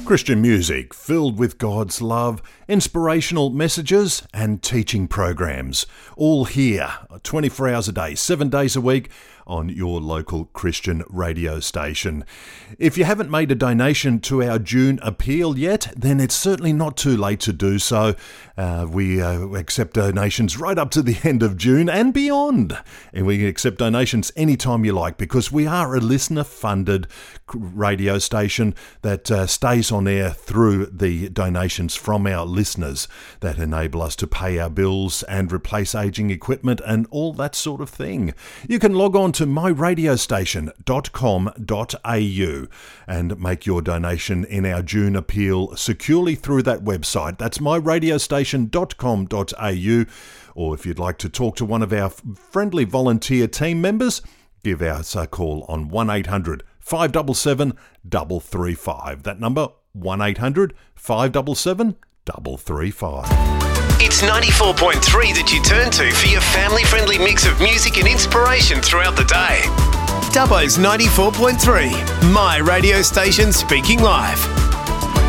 Christian music filled with God's love, inspirational messages and teaching programs. All here, 24 hours a day, 7 days a week on your local Christian radio station. If you haven't made a donation to our June appeal yet, then it's certainly not too late to do so. We accept donations right up to the end of June and beyond. And we can accept donations anytime you like because we are a listener-funded radio station that stays on air through the donations from our listeners that enable us to pay our bills and replace aging equipment and all that sort of thing. You can log on to myradiostation.com.au and make your donation in our June appeal securely through that website. That's myradiostation.com.au. Or if you'd like to talk to one of our friendly volunteer team members, give us a call on 1800 577 335. That number, 1800 577 335. It's 94.3 that you turn to for your family-friendly mix of music and inspiration throughout the day. Dubbo's 94.3, my radio station speaking live.